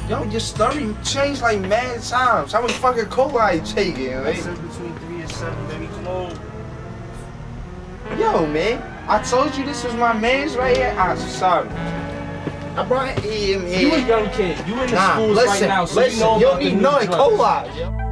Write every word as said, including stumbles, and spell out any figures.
Yo, your story changed like mad times. How much fucking cola you taking, I right? said between three and seven, baby. Come on. Yo, man, I told you this was my man's right here. I'm sorry. I brought him here. You a young kid. You in the Nah, schools listen, right now, so listen, you know you about don't the need new none of drugs. cola, yo.